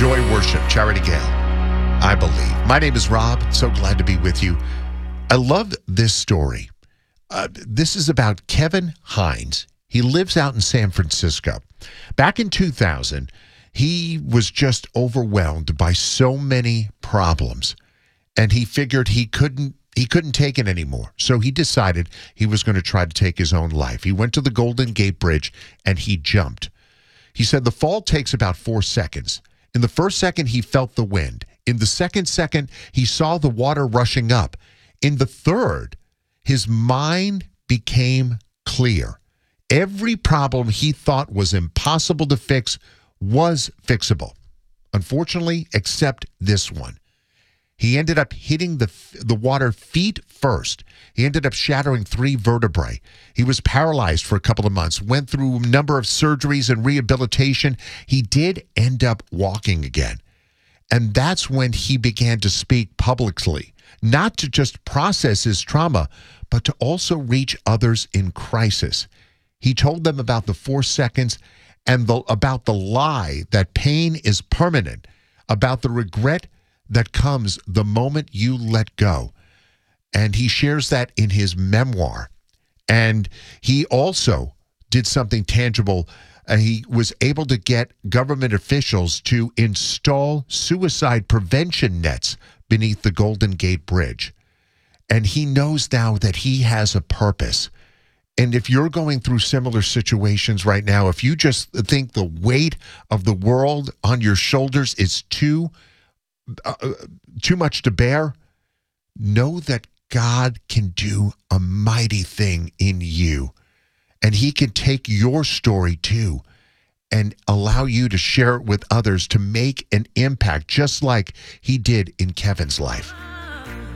Joy Worship, Charity Gale, I believe. My name is Rob. So glad to be with you. I love this story. This is about Kevin Hines. He lives out in San Francisco. Back in 2000, he was just overwhelmed by so many problems, and he figured he couldn't take it anymore. So he decided he was going to try to take his own life. He went to the Golden Gate Bridge and he jumped. He said the fall takes about 4 seconds. In the first second, he felt the wind. In the second, he saw the water rushing up. In the third, his mind became clear. Every problem he thought was impossible to fix was fixable. Unfortunately, except this one. He ended up hitting the water feet first. He ended up shattering 3 vertebrae. He was paralyzed for a couple of months, went through a number of surgeries and rehabilitation. He did end up walking again. And that's when he began to speak publicly, not to just process his trauma, but to also reach others in crisis. He told them about the 4 seconds and about the lie that pain is permanent, about the regret that comes the moment you let go. And he shares that in his memoir. And he also did something tangible. He was able to get government officials to install suicide prevention nets beneath the Golden Gate Bridge. And he knows now that he has a purpose. And if you're going through similar situations right now, if you just think the weight of the world on your shoulders is too much to bear, know that God can do a mighty thing in you. And he can take your story too and allow you to share it with others to make an impact, just like he did in Kevin's life.